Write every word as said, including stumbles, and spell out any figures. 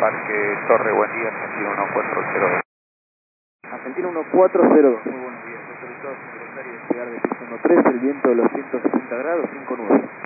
Parque Torre, buen día, Argentina uno cuatro cero dos. Argentina uno cuatro cero dos. Muy buenos días, autorizado señor Rosario, despegar de pista uno tres, el viento de los ciento sesenta grados, cinco nueve.